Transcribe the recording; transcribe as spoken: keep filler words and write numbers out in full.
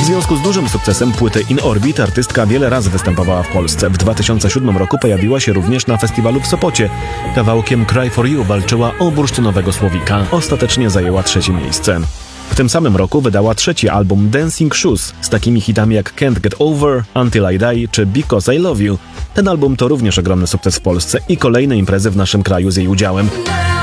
związku z dużym sukcesem płyty In Orbit artystka wiele razy występowała w Polsce. W dwa tysiące siódmym roku pojawiła się również na festiwalu w Sopocie. Kawałkiem Cry for You walczyła o bursztynowego słowika. Ostatecznie zajęła trzecie miejsce. W tym samym roku wydała trzeci album Dancing Shoes z takimi hitami jak Can't Get Over, Until I Die czy Because I Love You. Ten album to również ogromny sukces w Polsce i kolejne imprezy w naszym kraju z jej udziałem.